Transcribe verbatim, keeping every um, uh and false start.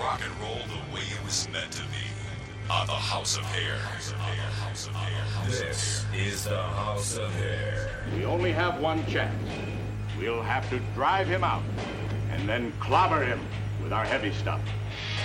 rock and roll the way it was meant to be. On the House of Hair. This is the House of Hair. We only have one chance. We'll have to drive him out and then clobber him with our heavy stuff.